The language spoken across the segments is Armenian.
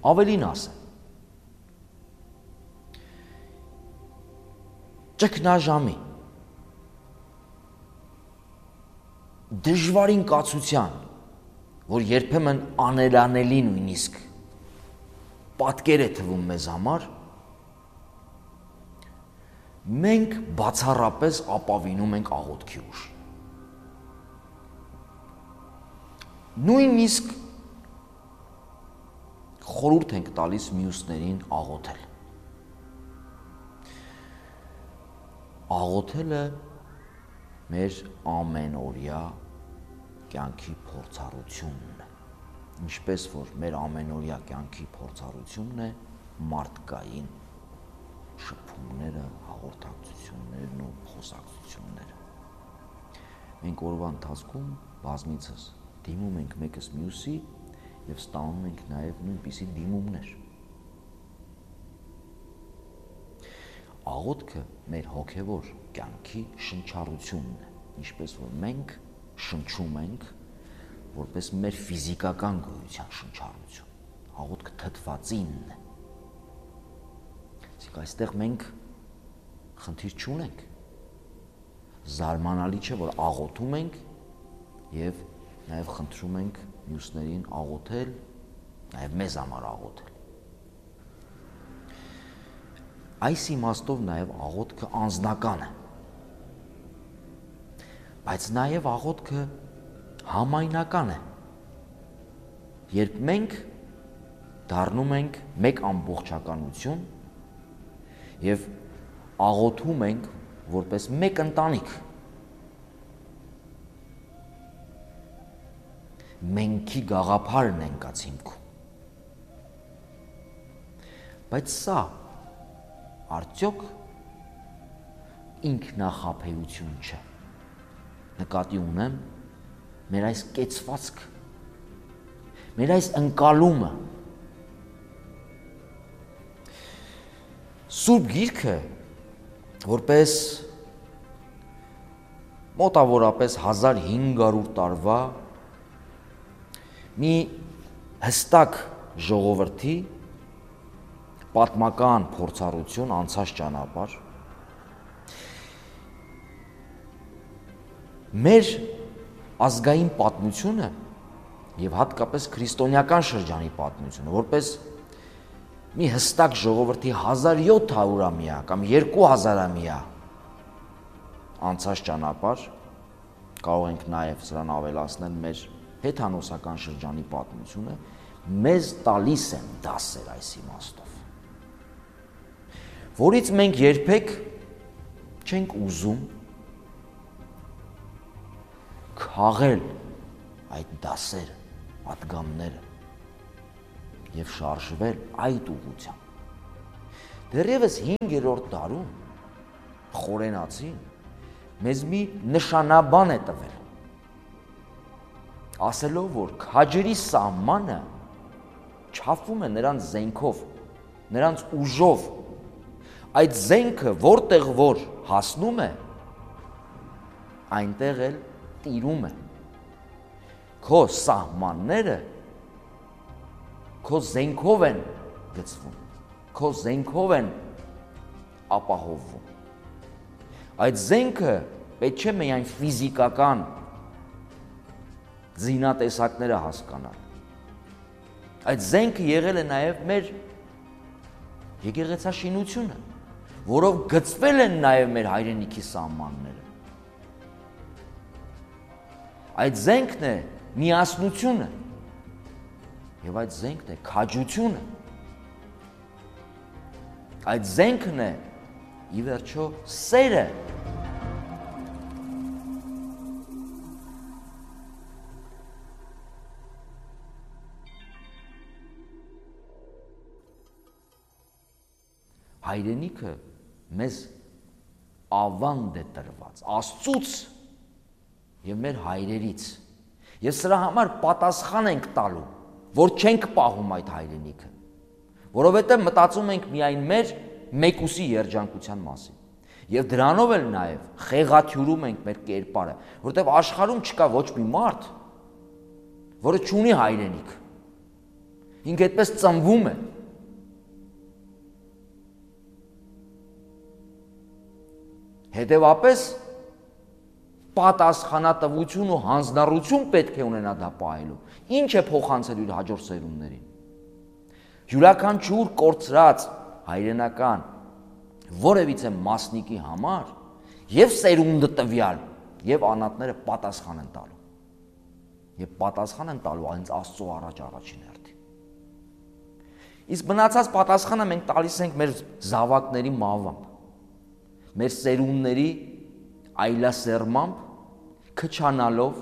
Ավելին ասեմ, ճգնաժամի, դժվարին կացության, որ երբեմն անելանելի նույնիսկ պատկեր է թվում մեզ համար, մենք բացառապես ապավինում ենք աղոթքի ուժ։ Նույնիսկ խորհուրդ ենք տալիս մյուսներին աղոթել։ Աղոթելը մեր ամենօրյա կյանքի փորձառությունն է, ինչպես որ մեր ամենօրյա կյանքի փորձառությունն է մարդկային շփումները, հաղորդակցություններն ու խոսակցությունները։ Մենք օրվա ընթացքում բազմիցս դիմում ենք մեկս մյուսի և ստանում ենք նաև նույնպիսի դիմումներ։ Աղոթքը մեր հոգևոր կյանքի շնչառությունն է, ինչպես որ մենք շնչում ենք որպես մեր ֆիզիկական գոյության շնչառություն։ Աղոթքը թթվածինն է։ Իսկ այստեղ մենք խնդիր չունենք։ Զարմանալի չէ, որ աղոթում ենք և նաև խնդրում ենք մյուսներին աղոթել, նաև մեզ համար աղոթել։ Այս իմաստով նաև աղոթքը անձնական է, բայց նաև աղոթքը համայնական է, երբ մենք դառնում ենք մեկ ամբողջականություն և աղոթում ենք որպես մեկ ընտանիք, մենքի գաղափարն ենք ած հիմքում։ Բայց սա արդյոք ինքնախաբեություն չէ։ Նկատի ունեմ մեր այս կեցվածքը, մեր այս ընկալումը։ Սուրբ Գիրքը, որպես մոտավորապես 1500 տարվա մի հստակ ժողովրդի պատմական փորձառություն, անցած ճանապարհ, մեր ազգային պատմությունը և հատկապես քրիստոնեական շրջանի պատմությունը, որպես մի հստակ ժողովրդի 1700-ամյա կամ 2000-ամյա անցած ճանապարհ, կարող ենք նաև սրան ավելացնել մեր հեթանոսական շրջանի պատմությունը, մեզ տալիս են դասեր այս իմաստով, որից մենք երբեք չենք ուզում քաղել այդ դասերը, պատգամները և շարժվել այդ ուղղությամբ։ Դեռևս 5-րդ դարում խորենացին մեզ մի նշանաբան է տվել, ասելով, որ քաջերի սահմանը չափվում է նրանց զենքով, նրանց ուժով, այդ զենքը որտեղ որ հասնում է, այնտեղ էլ տիրում է։ Քո սահմանները քո զենքով են գծվում, քո զենքով են ապահովվում։ Այդ զենքը պետք չէ միայն ֆիզիկական զինատեսակները հասկանալ։ Այդ զենքը եղել է նաև մեր եկեղեցաշինությունը, որով գծվել են նաև մեր հայրենիքի սահմանները։ Այդ զենքն է միասնությունը և այդ զենքն է քաջությունը։ Այդ զենքն է ի վերջո սերը։ Հայրենիքը մեզ ավանդ է տրված Աստծուց և մեր հայրերից, և սրա համար պատասխան ենք տալու, որ չենք պահում այդ հայրենիքը, որովհետև մտածում ենք միայն մեր մեկուսի երջանկության մասին, և դրանով էլ նաև խեղաթյուրում ենք մեր կերպարը, որովհետև աշխարհում չկա ոչ մի մարդ, որը չունի հայրենիք, Ինքը այդպես ծնվում է։ Հետևապես պատասխանատվություն ու հանձնառություն պետք է ունենա դա պահելու։ Ինչ է փոխանցել իր հաջորդ սերունդներին։ Յուրաքանչյուր կորցրած հայրենական որևիցե մասնիկի համար եւ սերունդը տվյալ եւ անատները պատասխան են տալու։ Եվ պատասխան են տալու հենց Աստծո առաջ առաջին հերթին։ Իսկ մնացած պատասխանը մենք տալիս ենք մեր զավակների մահվամբ, մեր սերունդների այլասերմամբ, քչանալով,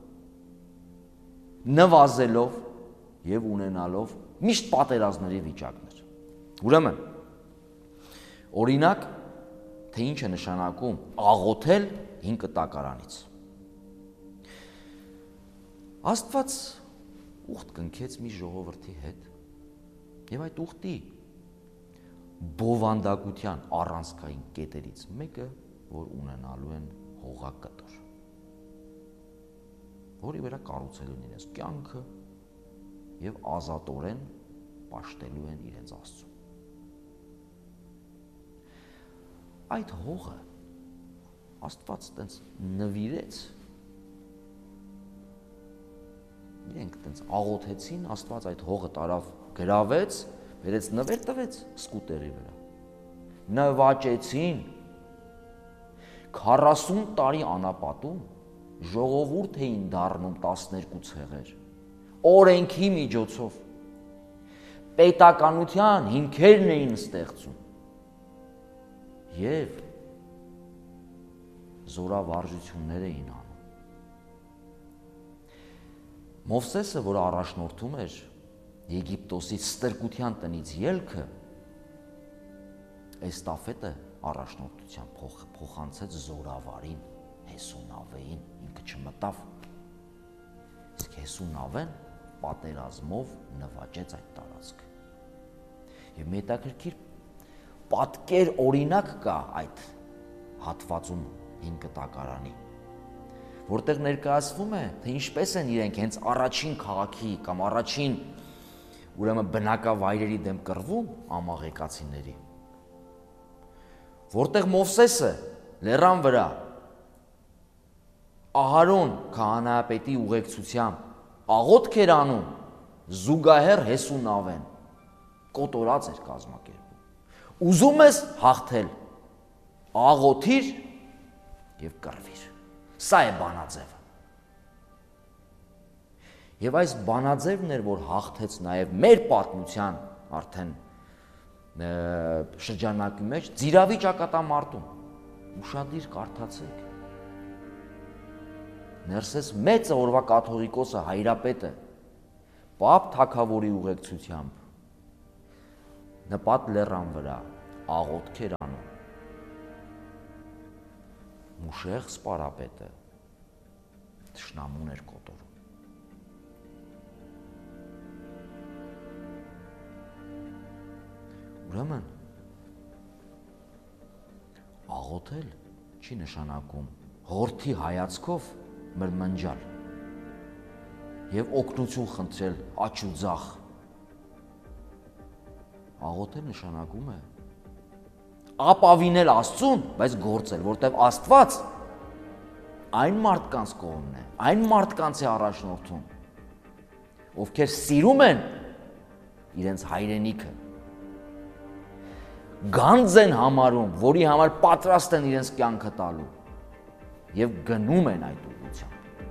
նվազելով եւ ունենալով միշտ պատերազմների վիճակներ։ Ուրեմն, օրինակ, թե ինչ է նշանակում աղոթել հին կտակարանից։ Աստված ուխտ կնքեց մի ժողովրդի հետ եւ այդ ուխտի բովանդակության առանցքային կետերից մեկը, որ ունենալու են հողակտոր, որի վրա կառուցելու են իրենց կյանքը եւ ազատորեն պաշտելու են իրենց Աստծուն։ Այդ հողը Աստված տենց նվիրեց, իրենք տենց աղոթեցին, Աստված այդ հողը տարավ, գրավեց, վերեց նվեր տվեց սկուտերի վրա, նվաճեցին, 40 տարի անապատում ժողովուրդ էին դառնում 12 ցեղեր, օրենքի միջոցով, պետականության հիմքերն էին ստեղծում և զորավարժություններ էին անում։ Մովսեսը, որ առաջնորդում էր Եգիպտոսից ստրկության տնից ելքը, էստաֆետը առաջնորդության փոխանցեց զորավարին, Հեսունավեին, ինքը չմտավ, իսկ Հեսունավեն պատերազմով նվաճեց այդ տարածքը։ Եվ մի հետաքրքիր պատկեր օրինակ կա այդ հատվածում հին կտակարանի, որտեղ ներկայացվում է, թե ինչպես են իրենք հենց առաջին քաղաքի կամ առաջին ուրեմն բնակավայրերի դեմ կռվում ամաղեկացիների, որտեղ Մովսեսը լեռան վրա Ահարոն քահանայապետի ուղեկցությամբ աղոթք էր անում, զուգահեռ Հեսունավեն կոտորած էր կազմակերպում։ Ուզում ես հաղթել, աղոթիր եւ կռվիր։ Սա է բանաձևը։ Եվ այս բանաձևն էր, որ հաղթեց նաև մեր պատմության արդեն շրջանակի մեջ Ձիրավի ճակատամարտում։ Ուշադիր կարդացեք։ Ներսես մեծը օրվա կաթողիկոսը հայրապետը Պապ թագավորի ուղեկցությամբ նպատ լեռան վրա աղոթքեր անում։ Մուշեղ սպարապետը թշնամուն էր կոտորում։ Ուրեմն աղոթել չի նշանակում հորթի հայացքով մրմնջալ եւ օգնություն խնդրել աչ ու ձախ։ Աղոթել նշանակում է ապավինել Աստծուն, բայց գործել, որտեղ Աստված այն մարդկանց կողմն է, այն մարդկանց է առաջնորդում, ովքեր սիրում են իրենց հայրենիքը, գանձ են համարում, որի համար պատրաստ են իրենց կյանքը տալու եւ գնում են այդ ուղղությամբ։